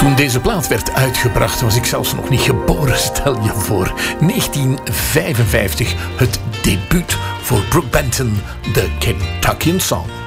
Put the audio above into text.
Toen deze plaat werd uitgebracht was ik zelfs nog niet geboren, stel je voor. 1955, het debuut voor Brooke Benton, The Kentuckian Song.